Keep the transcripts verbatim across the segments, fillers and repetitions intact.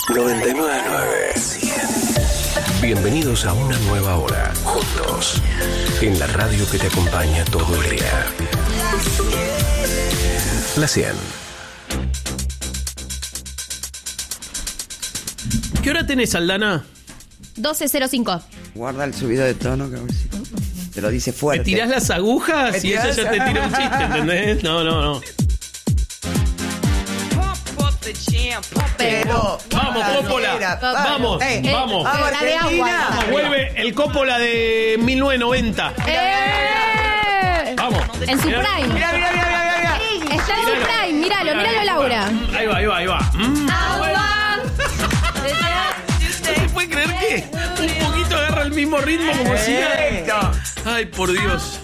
noventa y nueve punto nueve. Bienvenidos a una nueva hora, juntos, en la radio que te acompaña todo el día. La cien. ¿Qué hora tenés, Aldana? doce cero cinco. Guarda el subido de tono, que a ver si te lo dice fuerte. ¿Me tirás las agujas? Y ella ya te tira un chiste, ¿entendés? No, no, no. Pero, vamos, Coppola. Vamos, eh, vamos. Vamos, La de Argentina. agua. Vuelve el Coppola de mil novecientos noventa. ¡Eh! Vamos. En su Mirá. prime. Mira, mira, mira, mira, mira. Está en su prime. Míralo, míralo, Laura. Ahí va, ahí va, ahí va. Mm. Agua. ¿No se puede creer que un poquito agarra el mismo ritmo como si nada? Ay, por Dios.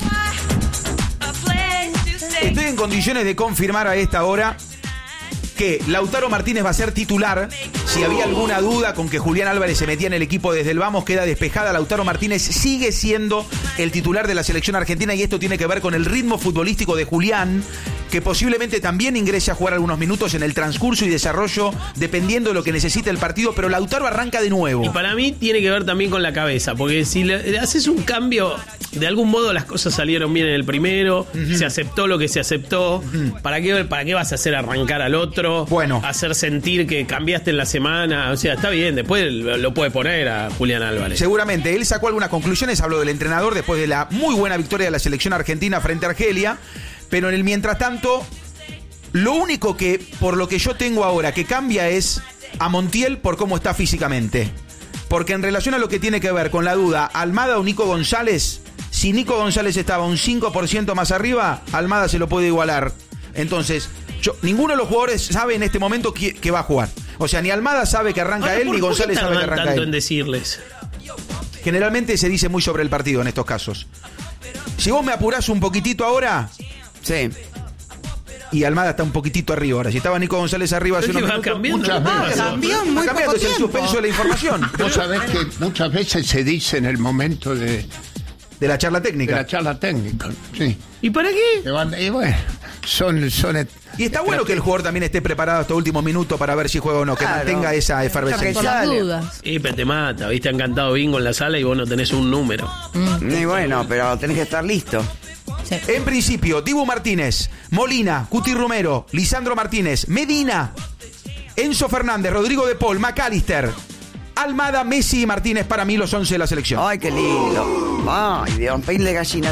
Estoy en condiciones de confirmar a esta hora que Lautaro Martínez va a ser titular. Si había alguna duda con que Julián Álvarez se metía en el equipo desde el vamos, queda despejada. Lautaro Martínez sigue siendo el titular de la selección argentina y esto tiene que ver con el ritmo futbolístico de Julián, que posiblemente también ingrese a jugar algunos minutos en el transcurso y desarrollo, dependiendo de lo que necesite el partido, pero Lautaro arranca de nuevo. Y para mí tiene que ver también con la cabeza, porque si le, le haces un cambio, de algún modo las cosas salieron bien en el primero, uh-huh. se aceptó lo que se aceptó, uh-huh. ¿para qué, para qué vas a hacer arrancar al otro? Bueno. Hacer sentir que cambiaste en la semana, o sea, está bien, después lo puede poner a Julián Álvarez. Seguramente, él sacó algunas conclusiones, habló del entrenador después de la muy buena victoria de la selección argentina frente a Argelia, pero en el mientras tanto, lo único que, por lo que yo tengo ahora, que cambia es a Montiel por cómo está físicamente. Porque en relación a lo que tiene que ver con la duda, Almada o Nico González, si Nico González estaba un cinco por ciento más arriba, Almada se lo puede igualar. Entonces, yo, ninguno de los jugadores sabe en este momento que, que va a jugar. O sea, ni Almada sabe que arranca Ahora, él, ni González sabe que arranca tanto él. En decirles? Generalmente se dice muy sobre el partido en estos casos. Si vos me apurás un poquitito ahora... Sí. Y Almada está un poquitito arriba ahora. Si estaba Nico González arriba hace unos va minutos, cambiando. muchas Ah, veces. cambió en muy Va cambiando, poco es el tiempo. suspenso de la información. Vos sabés que muchas veces se dice en el momento de, De la charla de técnica. la charla técnica. Sí. ¿Y para qué? Que van- Y bueno, son... son et- Y está bueno que el jugador también esté preparado estos últimos minutos para ver si juega o no, que Claro. mantenga esa Por efervescencia. las Sale. dudas. Y pero te mata, viste, han cantado bingo en la sala y vos no tenés un número. Y bueno, pero tenés que estar listo. Sí. En principio, Dibu Martínez, Molina, Cuti Romero, Lisandro Martínez, Medina, Enzo Fernández, Rodrigo de Paul, McAllister, Almada, Messi y Martínez, para mí los once de la selección. Ay, qué lindo. Ay, Dios, pein de gallina.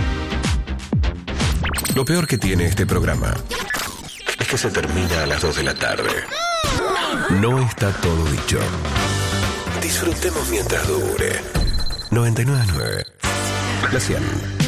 Lo peor que tiene este programa es que se termina a las dos de la tarde. No está todo dicho. Disfrutemos mientras dure. noventa y nueve punto nueve. La cien.